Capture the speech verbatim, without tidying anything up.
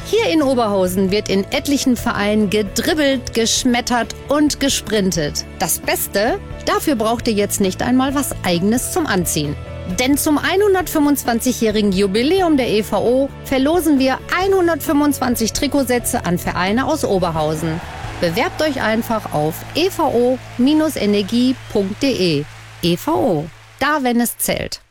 Hier in Oberhausen wird in etlichen Vereinen gedribbelt, geschmettert und gesprintet. Das Beste? Dafür braucht ihr jetzt nicht einmal was Eigenes zum Anziehen. Denn zum hundertfünfundzwanzigjährigen Jubiläum der E V O verlosen wir hundertfünfundzwanzig Trikotsätze an Vereine aus Oberhausen. Bewerbt euch einfach auf e v o Bindestrich energie Punkt de. E V O, da wenn es zählt.